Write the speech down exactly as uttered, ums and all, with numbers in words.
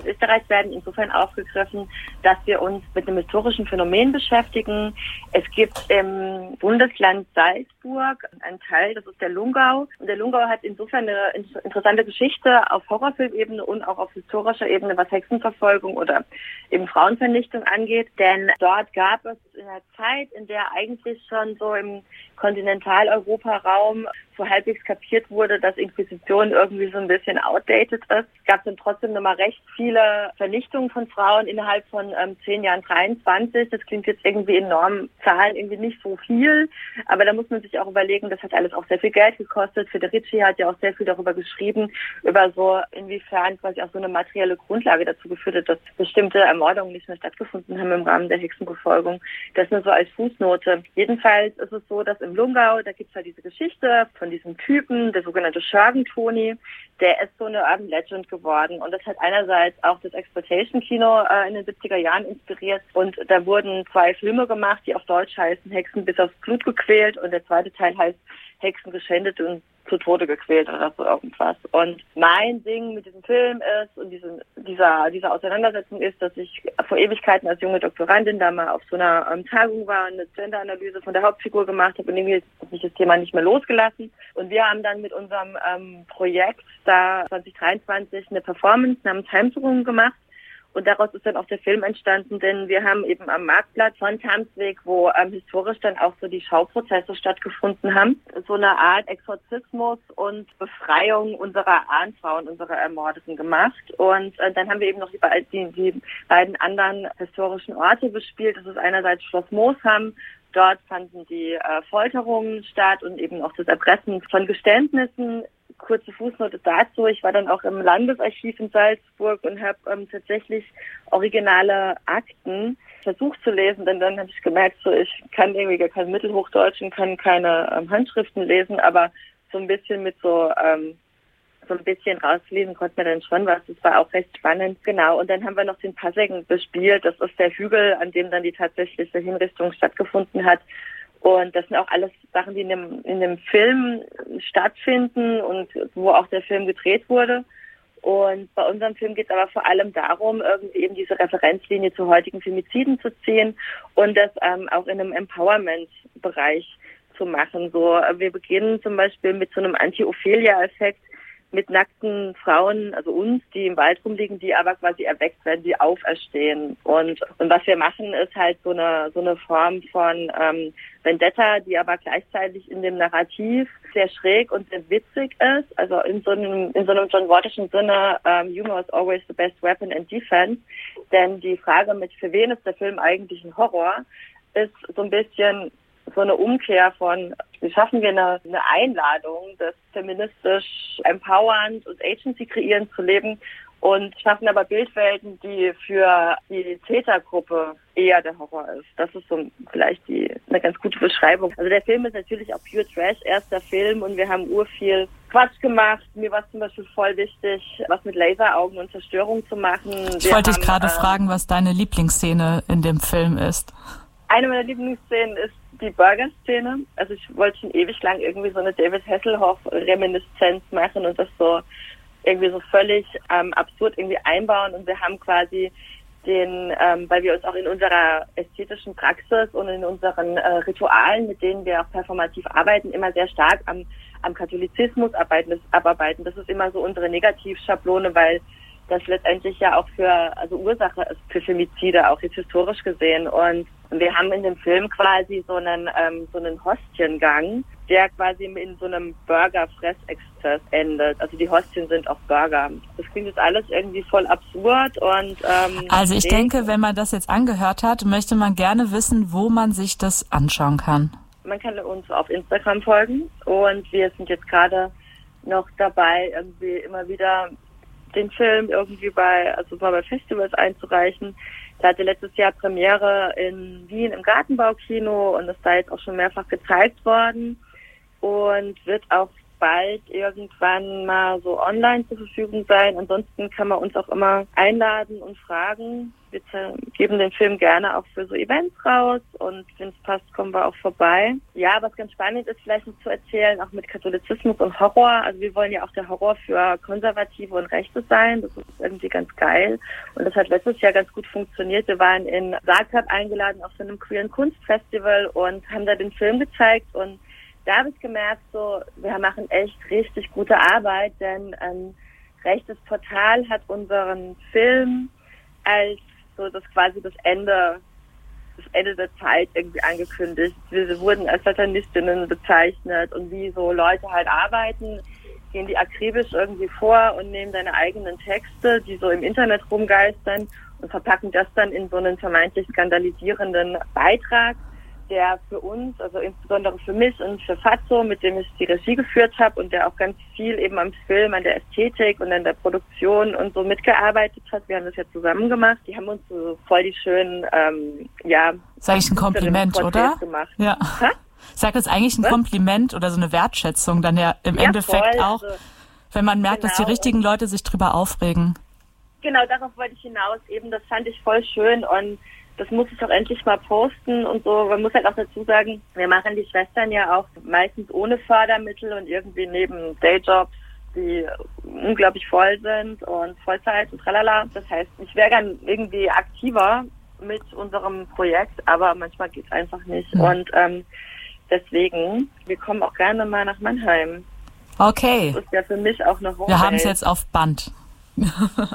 Österreichs werden insofern aufgegriffen, dass wir uns mit einem historischen Phänomen beschäftigen. Es gibt im Bundesland Salzburg einen Teil, das ist der Lungau. Und der Lungau hat insofern eine interessante Geschichte auf Horrorfilmebene und auch auf historischer Ebene, was Hexenverfolgung oder eben Frauenvernichtung angeht. Denn dort gab es in einer Zeit, in der eigentlich schon so im Kontinentaleuropa-Raum so halbwegs kapiert wurde, dass Inquisition irgendwie so ein bisschen outdated ist, gab es dann trotzdem nochmal recht viele Vernichtungen von Frauen innerhalb von ähm, zehn Jahren, dreiundzwanzig. Das klingt jetzt irgendwie enorm, Zahlen irgendwie nicht so viel, aber da muss man sich auch überlegen, das hat alles auch sehr viel Geld gekostet. Federici hat ja auch sehr viel darüber geschrieben, über so inwiefern quasi auch so eine materielle Grundlage dazu geführt hat, dass bestimmte Ermordungen nicht mehr stattgefunden haben im Rahmen der Hexenverfolgung. Das nur so als Fußnote. Jedenfalls ist es so, dass im Lungau, da gibt es halt diese Geschichte von diesem Typen, der sogenannte Schergen-Toni, der ist so eine Urban Legend geworden. Und das hat einerseits auch das Exploitation-Kino äh, in den siebziger Jahren inspiriert. Und da wurden zwei Filme gemacht, die auf Deutsch heißen Hexen bis aufs Blut gequält. Und der zweite Teil heißt Hexen geschändet und zu Tode gequält oder so irgendwas. Und mein Ding mit diesem Film ist und diese, dieser, dieser Auseinandersetzung ist, dass ich vor Ewigkeiten als junge Doktorandin da mal auf so einer ähm, Tagung war, eine Gender-Analyse von der Hauptfigur gemacht habe und irgendwie hat mich das Thema nicht mehr losgelassen. Und wir haben dann mit unserem ähm, Projekt da zwanzig dreiundzwanzig eine Performance namens Heimsuchung gemacht. Und daraus ist dann auch der Film entstanden, denn wir haben eben am Marktplatz von Tamsweg, wo ähm, historisch dann auch so die Schauprozesse stattgefunden haben, so eine Art Exorzismus und Befreiung unserer Ahnfrauen, unserer Ermordeten gemacht. Und äh, dann haben wir eben noch die, die, die beiden anderen historischen Orte bespielt. Das ist einerseits Schloss Moosham. Dort fanden die äh, Folterungen statt und eben auch das Erpressen von Geständnissen. Kurze Fußnote dazu. Ich war dann auch im Landesarchiv in Salzburg und habe ähm, tatsächlich originale Akten versucht zu lesen, denn dann habe ich gemerkt, so ich kann irgendwie gar kein Mittelhochdeutsch und kann keine ähm, Handschriften lesen, aber so ein bisschen mit so ähm, so ein bisschen rauslesen konnte man dann schon was. Das war auch recht spannend. Genau. Und dann haben wir noch den Passegen bespielt. Das ist der Hügel, an dem dann die tatsächliche Hinrichtung stattgefunden hat. Und das sind auch alles Sachen, die in dem, in dem Film stattfinden und wo auch der Film gedreht wurde. Und bei unserem Film geht es aber vor allem darum, irgendwie eben diese Referenzlinie zu heutigen Femiziden zu ziehen und das ähm, auch in einem Empowerment-Bereich zu machen. So, wir beginnen zum Beispiel mit so einem Anti-Ophelia-Effekt, mit nackten Frauen, also uns, die im Wald rumliegen, die aber quasi erweckt werden, die auferstehen. Und, und was wir machen, ist halt so eine so eine Form von ähm, Vendetta, die aber gleichzeitig in dem Narrativ sehr schräg und sehr witzig ist. Also in so einem in so einem John Watterschen Sinne, ähm, Humor is always the best weapon in defense. Denn die Frage mit, für wen ist der Film eigentlich ein Horror, ist so ein bisschen so eine Umkehr von, wie schaffen wir eine, eine Einladung, das feministisch empowernd und Agency kreierend zu leben und schaffen aber Bildwelten, die für die Tätergruppe eher der Horror ist. Das ist so vielleicht die eine ganz gute Beschreibung. Also der Film ist natürlich auch pure Trash, erster Film und wir haben urviel Quatsch gemacht. Mir war es zum Beispiel voll wichtig, was mit Laseraugen und Zerstörung zu machen. Ich wir wollte dich gerade ähm, fragen, was deine Lieblingsszene in dem Film ist. Eine meiner Lieblingsszenen ist die Burger-Szene. Also ich wollte schon ewig lang irgendwie so eine David Hasselhoff-Reminiszenz machen und das so irgendwie so völlig ähm, absurd irgendwie einbauen. Und wir haben quasi den, ähm, weil wir uns auch in unserer ästhetischen Praxis und in unseren äh, Ritualen, mit denen wir auch performativ arbeiten, immer sehr stark am, am Katholizismus arbeiten. abarbeiten. Das ist immer so unsere Negativschablone, weil das letztendlich ja auch für, also Ursache ist für Femizide, auch jetzt historisch gesehen. Und wir haben in dem Film quasi so einen, ähm, so einen Hostiengang, der quasi in so einem Burger-Fressexzess endet. Also die Hostien sind auch Burger. Das klingt jetzt alles irgendwie voll absurd und, ähm, also ich denke, wenn man das jetzt angehört hat, möchte man gerne wissen, wo man sich das anschauen kann. Man kann uns auf Instagram folgen und wir sind jetzt gerade noch dabei, irgendwie immer wieder den Film irgendwie bei, also mal bei Festivals einzureichen. Der hatte letztes Jahr Premiere in Wien im Gartenbaukino und ist da jetzt auch schon mehrfach gezeigt worden und wird auch bald irgendwann mal so online zur Verfügung sein. Ansonsten kann man uns auch immer einladen und fragen. Wir geben den Film gerne auch für so Events raus und wenn es passt, kommen wir auch vorbei. Ja, was ganz spannend ist, vielleicht noch zu erzählen, auch mit Katholizismus und Horror. Also wir wollen ja auch der Horror für Konservative und Rechte sein. Das ist irgendwie ganz geil. Und das hat letztes Jahr ganz gut funktioniert. Wir waren in Zagreb eingeladen auf so einem queeren Kunstfestival und haben da den Film gezeigt. Und da habe ich gemerkt, so, wir machen echt richtig gute Arbeit, denn ähm, Rechtes Portal hat unseren Film als so das quasi das Ende, das Ende der Zeit irgendwie angekündigt. Wir wurden als Satanistinnen bezeichnet und wie so Leute halt arbeiten, gehen die akribisch irgendwie vor und nehmen deine eigenen Texte, die so im Internet rumgeistern und verpacken das dann in so einen vermeintlich skandalisierenden Beitrag, der für uns, also insbesondere für mich und für Fatso, mit dem ich die Regie geführt habe und der auch ganz viel eben am Film, an der Ästhetik und an der Produktion und so mitgearbeitet hat. Wir haben das ja zusammen gemacht. Die haben uns so voll die schönen, ähm, ja... Sag ich ein Kompliment, oder? Gemacht. Ja. Ha? Sag das eigentlich ein Was? Kompliment oder so eine Wertschätzung dann ja im ja, Endeffekt voll, auch, also, wenn man merkt, genau, dass die richtigen Leute sich drüber aufregen. Genau, darauf wollte ich hinaus. Eben, das fand ich voll schön und das muss ich auch endlich mal posten und so. Man muss halt auch dazu sagen, wir machen die Schwestern ja auch meistens ohne Fördermittel und irgendwie neben Dayjobs, die unglaublich voll sind und Vollzeit und tralala. Das heißt, ich wäre gern irgendwie aktiver mit unserem Projekt, aber manchmal geht's einfach nicht. Mhm. Und ähm, deswegen, wir kommen auch gerne mal nach Mannheim. Okay. Das ist ja für mich auch eine Homepage. Wir haben es jetzt auf Band.